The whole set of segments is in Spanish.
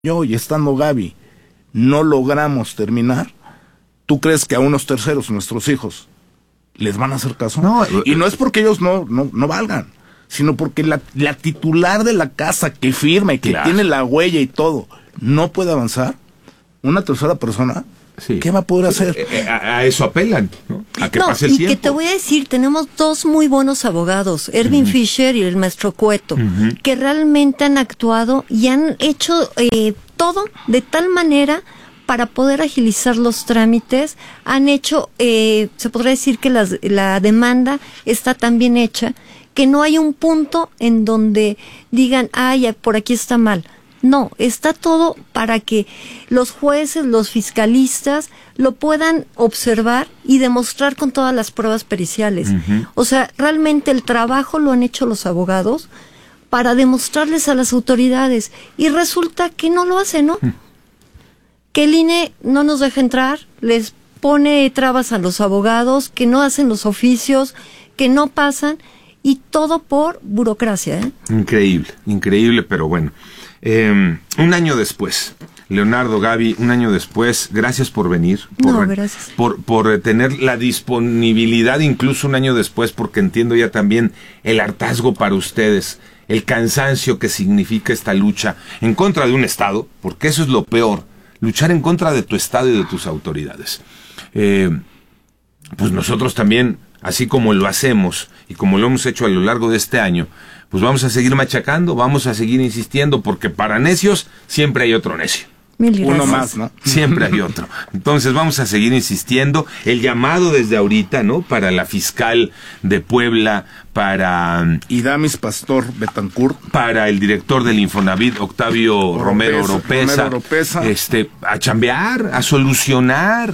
yo y estando Gaby no logramos terminar, ¿tú crees que a unos terceros, nuestros hijos, les van a hacer caso? No, y no es porque ellos no valgan, sino porque la titular de la casa que firma y que tiene la huella y todo, no puede avanzar. Una tercera persona, sí, ¿qué va a poder hacer? A eso apelan, ¿no? A que pase el tiempo. Y que te voy a decir, tenemos dos muy buenos abogados, Erwin Fischer y el maestro Cueto, que realmente han actuado y han hecho todo de tal manera para poder agilizar los trámites. Han hecho, se podría decir que la demanda está tan bien hecha que no hay un punto en donde digan, ay, por aquí está mal. No, está todo para que los jueces, los fiscalistas lo puedan observar y demostrar con todas las pruebas periciales. O sea, realmente el trabajo lo han hecho los abogados para demostrarles a las autoridades y resulta que no lo hacen, ¿no? Que el INE no nos deja entrar, les pone trabas a los abogados, que no hacen los oficios, que no pasan y todo por burocracia, ¿eh? Increíble, pero bueno. Un año después, Leonardo, Gaby, un año después, gracias por venir, gracias. por tener la disponibilidad incluso un año después, porque entiendo ya también el hartazgo para ustedes, el cansancio que significa esta lucha en contra de un Estado, porque eso es lo peor, luchar en contra de tu Estado y de tus autoridades. Pues nosotros también, así como lo hacemos y como lo hemos hecho a lo largo de este año, pues vamos a seguir machacando, vamos a seguir insistiendo, porque para necios siempre hay otro necio. Uno más, ¿no? Siempre hay otro. Entonces vamos a seguir insistiendo. El llamado desde ahorita, ¿no? Para la fiscal de Puebla, para Idamis Pastor Betancourt, para el director del Infonavit, Octavio Romero Oropesa, a chambear, a solucionar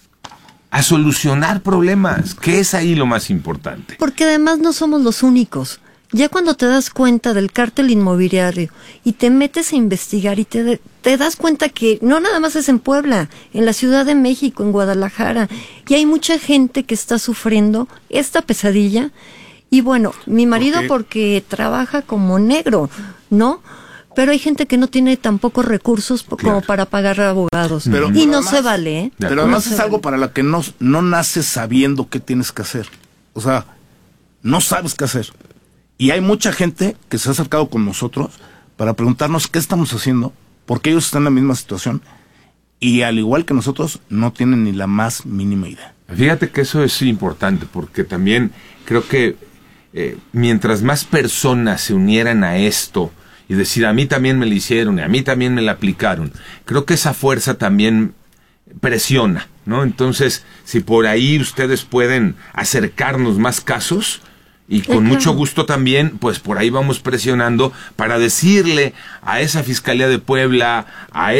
problemas, que es ahí lo más importante. Porque además no somos los únicos. Ya cuando te das cuenta del cártel inmobiliario y te metes a investigar y te das cuenta que no nada más es en Puebla, en la Ciudad de México, en Guadalajara, y hay mucha gente que está sufriendo esta pesadilla. Y bueno, mi marido porque trabaja como negro, ¿no? Pero hay gente que no tiene tampoco recursos como para pagar abogados. Y no además, se vale, ¿eh? Pero además es algo para la que no naces sabiendo qué tienes que hacer. O sea, no sabes qué hacer. Y hay mucha gente que se ha acercado con nosotros para preguntarnos qué estamos haciendo, porque ellos están en la misma situación y al igual que nosotros no tienen ni la más mínima idea. Fíjate que eso es importante, porque también creo que mientras más personas se unieran a esto y decir, a mí también me lo hicieron y a mí también me la aplicaron, creo que esa fuerza también presiona, ¿no? Entonces, si por ahí ustedes pueden acercarnos más casos, y con mucho gusto también, pues por ahí vamos presionando para decirle a esa Fiscalía de Puebla, a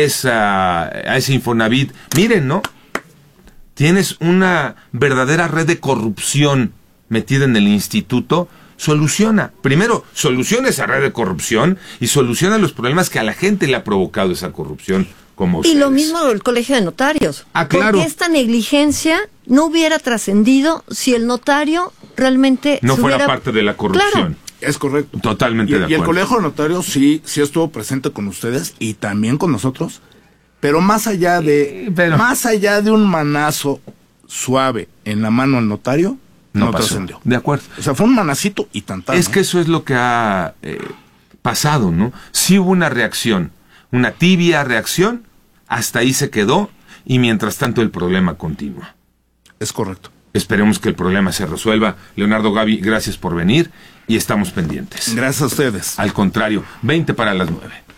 ese Infonavit, miren, ¿no? Tienes una verdadera red de corrupción metida en el instituto, primero soluciona esa red de corrupción y soluciona los problemas que a la gente le ha provocado esa corrupción. Y lo mismo el Colegio de Notarios. Claro. Porque esta negligencia no hubiera trascendido si el notario realmente no fuera parte de la corrupción. Claro. Es correcto. Totalmente de acuerdo. Y el Colegio de Notarios sí estuvo presente con ustedes y también con nosotros, pero más allá de un manazo suave en la mano al notario, no trascendió. De acuerdo. O sea, fue un manacito y tantán. Es que eso es lo que ha pasado, ¿no? Sí hubo una reacción, una tibia reacción, hasta ahí se quedó, y mientras tanto el problema continúa. Es correcto. Esperemos que el problema se resuelva. Leonardo, Gaby, gracias por venir y estamos pendientes. Gracias a ustedes. Al contrario, 20 para las 9.